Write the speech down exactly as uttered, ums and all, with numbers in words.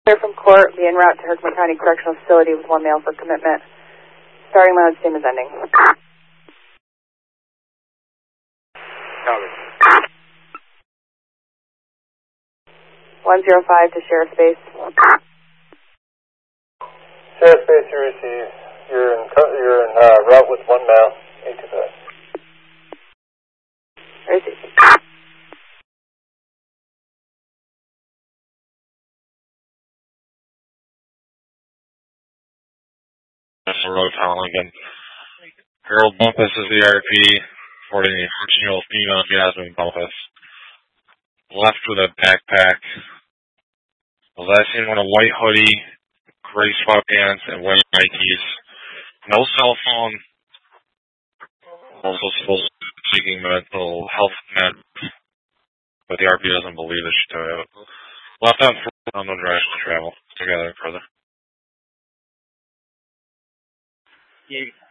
Here from court, be en route to Herkimer County Correctional Facility with one mail for commitment. Starting load, same as ending. Copy. one zero five to Sheriff Base. Sheriff Base, you receive. You're in, you're in uh, route with one mail. eight two five. Receive. Road Holligan. Harold Bumpus is the R P for the original female Jasmine Bumpus. Left with a backpack. Was last seen in a white hoodie, gray sweatpants, and white Nikes. No cell phone. Also supposed to be seeking mental health meds, but the R P doesn't believe that she took it. Left on foot on the drive to travel together further. Yeah.